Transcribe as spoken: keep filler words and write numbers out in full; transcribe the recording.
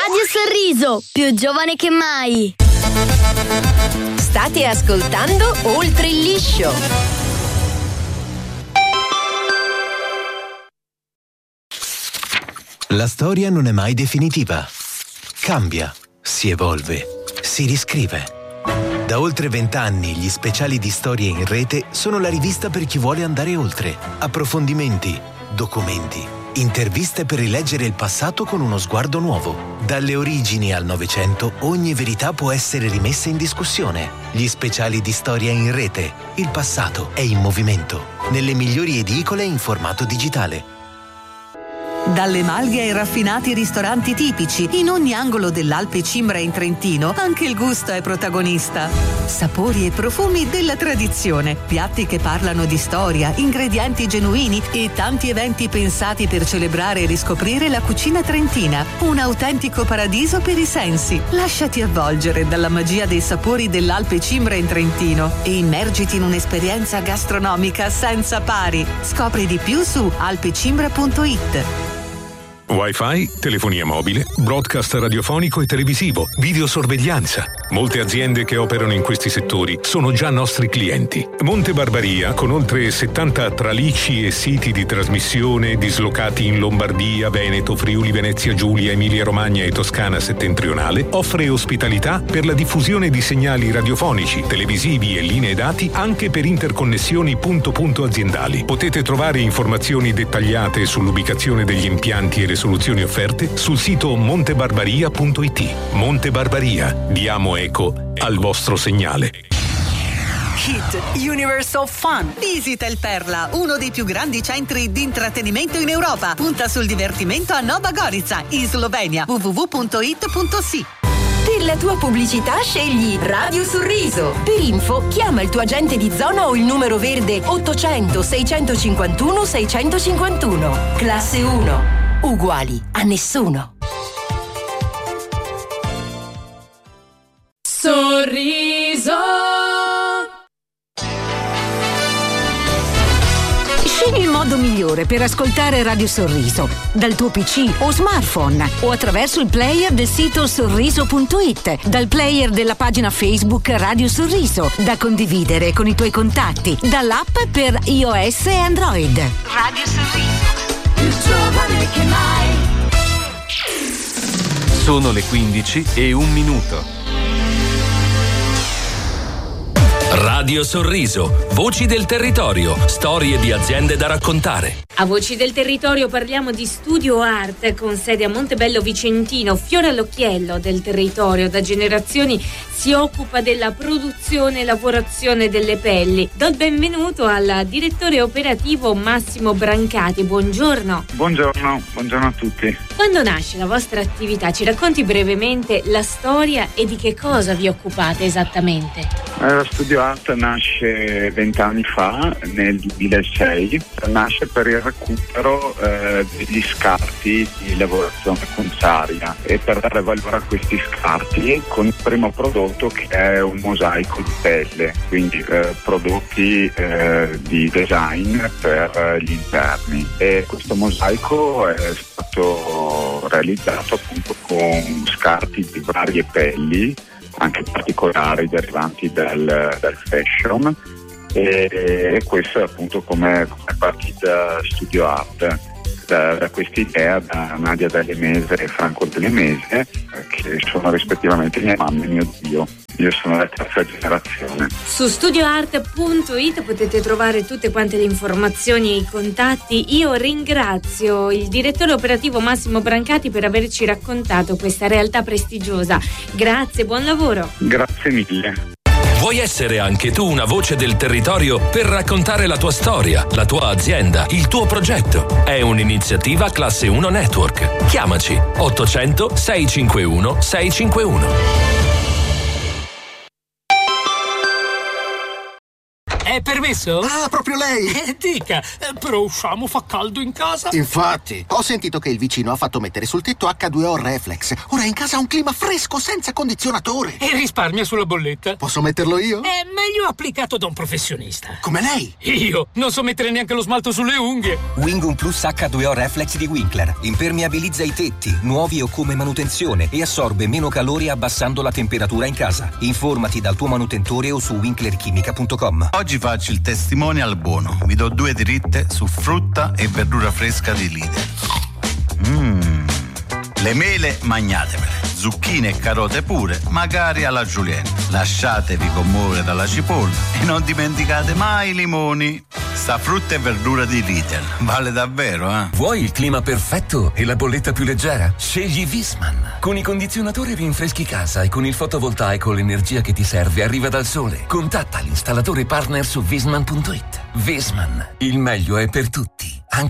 Radio Sorriso, più giovane che mai. State ascoltando Oltre il Liscio. La storia non è mai definitiva. Cambia, si evolve, si riscrive. Da oltre vent'anni gli speciali di Storie in Rete sono la rivista per chi vuole andare oltre. Approfondimenti, documenti, interviste per rileggere il passato con uno sguardo nuovo. Dalle origini al Novecento ogni verità può essere rimessa in discussione. Gli speciali di Storia in Rete. Il passato è in movimento. Nelle migliori edicole in formato digitale. Dalle malghe ai raffinati ristoranti tipici, in ogni angolo dell'Alpe Cimbra in Trentino, anche il gusto è protagonista. Sapori e profumi della tradizione, piatti che parlano di storia, ingredienti genuini e tanti eventi pensati per celebrare e riscoprire la cucina trentina. Un autentico paradiso per i sensi. Lasciati avvolgere dalla magia dei sapori dell'Alpe Cimbra in Trentino e immergiti in un'esperienza gastronomica senza pari. Scopri di più su alpecimbra punto it. Wi-Fi, telefonia mobile, broadcast radiofonico e televisivo, videosorveglianza. Molte aziende che operano in questi settori sono già nostri clienti. Monte Barbaria, con oltre settanta tralicci e siti di trasmissione dislocati in Lombardia, Veneto, Friuli, Venezia Giulia, Emilia Romagna e Toscana settentrionale, offre ospitalità per la diffusione di segnali radiofonici, televisivi e linee dati anche per interconnessioni punto-punto aziendali. Potete trovare informazioni dettagliate sull'ubicazione degli impianti e le soluzioni offerte sul sito montebarbaria punto it. Monte Barbaria, diamo eco al vostro segnale. Hit Universe of Fun. Visita il Perla, uno dei più grandi centri di intrattenimento in Europa. Punta sul divertimento a Nova Gorica, in Slovenia. w w w punto it punto s i. Per la tua pubblicità scegli Radio Sorriso. Per info chiama il tuo agente di zona o il numero verde ottocento seicentocinquantuno seicentocinquantuno. Classe uno. Uguali a nessuno. Sorriso. Scegli il modo migliore per ascoltare Radio Sorriso, dal tuo P C o smartphone o attraverso il player del sito sorriso punto it, dal player della pagina Facebook Radio Sorriso, da condividere con i tuoi contatti, dall'app per iOS e Android. Radio Sorriso, più giovane che mai. Sono le quindici e un minuto. Radio Sorriso, voci del territorio, storie di aziende da raccontare. A Voci del Territorio parliamo di Studio Art con sede a Montebello Vicentino, fiore all'occhiello del territorio. Da generazioni si occupa della produzione e lavorazione delle pelli. Do il benvenuto al direttore operativo Massimo Brancati. Buongiorno. Buongiorno, buongiorno a tutti. Quando nasce la vostra attività, ci racconti brevemente la storia e di che cosa vi occupate esattamente? Lo Studio Art nasce vent'anni fa, nel duemilasei, nasce per il recupero eh, degli scarti di lavorazione consaria e per dare valore a questi scarti con il primo prodotto che è un mosaico di pelle, quindi eh, prodotti eh, di design per eh, gli interni. E questo mosaico è stato realizzato appunto con scarti di varie pelli, anche particolari derivanti dal, dal fashion, e, e questo è appunto come è partita Studio Art, da, da questa idea da Nadia Dallemese e Franco Dallemese, che sono rispettivamente mia mamma e mio zio. Io sono la terza generazione. Su studio art punto it potete trovare tutte quante le informazioni e i contatti. Io ringrazio il direttore operativo Massimo Brancati per averci raccontato questa realtà prestigiosa. Grazie, buon lavoro. Grazie mille. Vuoi essere anche tu una voce del territorio per raccontare la tua storia, la tua azienda, il tuo progetto? È un'iniziativa Classe uno Network. Chiamaci ottocento seicentocinquantuno seicentocinquantuno. È permesso? Ah, proprio lei! Eh, dica, eh, però usciamo, fa caldo in casa. Infatti, ho sentito che il vicino ha fatto mettere sul tetto acca due o Reflex. Ora in casa ha un clima fresco senza condizionatore. E risparmia sulla bolletta. Posso metterlo io? È meglio applicato da un professionista. Come lei? Io non so mettere neanche lo smalto sulle unghie. Wingum Plus acca due o Reflex di Winkler. Impermeabilizza i tetti, nuovi o come manutenzione, e assorbe meno calore abbassando la temperatura in casa. Informati dal tuo manutentore o su winkler chimica punto com. Oggi faccio il testimonial buono. Vi do due dritte su frutta e verdura fresca di Lidl. Mmm. Le mele magnatevele, zucchine e carote pure, magari alla julienne. Lasciatevi commuovere dalla cipolla e non dimenticate mai i limoni. Sta frutta e verdura di Lidl vale davvero, eh? Vuoi il clima perfetto e la bolletta più leggera? Scegli Visman. Con i condizionatori rinfreschi casa e con il fotovoltaico l'energia che ti serve arriva dal sole. Contatta l'installatore partner su visman punto it. Visman, il meglio è per tutti.